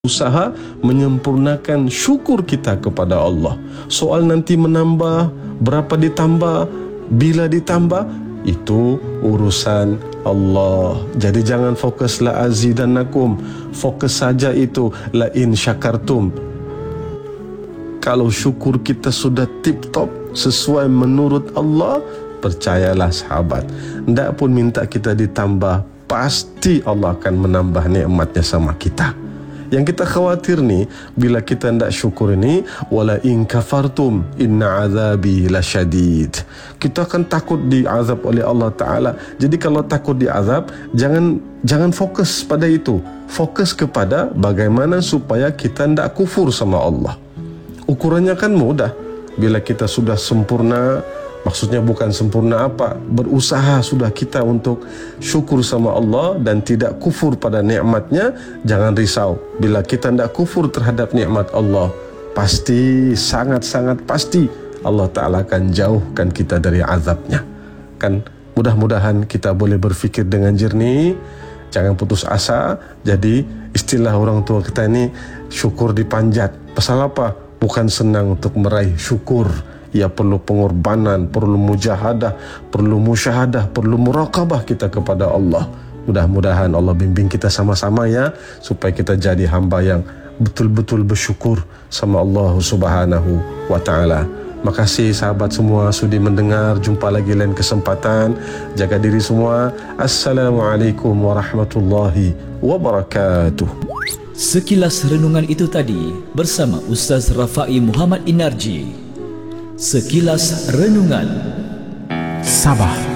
usaha menyempurnakan syukur kita kepada Allah. Soal nanti menambah, berapa ditambah, bila ditambah, itu urusan Allah. Jadi jangan fokus la azidannakum, fokus saja itu la in syakartum. Kalau syukur kita sudah tip top sesuai menurut Allah, percayalah sahabat, ndak pun minta kita ditambah, pasti Allah akan menambah nikmatnya sama kita. Yang kita khawatir ni, bila kita tidak syukur ini, wala in kafartum inna azabi lasyadid. Kita akan takut diazab oleh Allah Ta'ala. Jadi kalau takut diazab, jangan fokus pada itu. Fokus kepada bagaimana supaya kita tidak kufur sama Allah. Ukurannya kan mudah. Bila kita sudah sempurna, maksudnya bukan sempurna apa, berusaha sudah kita untuk syukur sama Allah dan tidak kufur pada nikmatnya, jangan risau. Bila kita tidak kufur terhadap nikmat Allah, pasti, sangat-sangat pasti Allah Ta'ala akan jauhkan kita dari azabnya. Kan mudah-mudahan kita boleh berfikir dengan jernih, jangan putus asa. Jadi istilah orang tua kita ini, syukur dipanjat. Pasal apa? Bukan senang untuk meraih syukur. Ia perlu pengorbanan, perlu mujahadah, perlu musyahadah, perlu muraqabah kita kepada Allah. Mudah-mudahan Allah bimbing kita sama-sama ya, supaya kita jadi hamba yang betul-betul bersyukur sama Allah Subhanahu wa Ta'ala. Makasih sahabat semua sudi mendengar. Jumpa lagi lain kesempatan. Jaga diri semua. Assalamualaikum warahmatullahi wabarakatuh. Sekilas renungan itu tadi bersama Ustaz Rafai Muhammad Inarji. Sekilas Renungan. Sabah.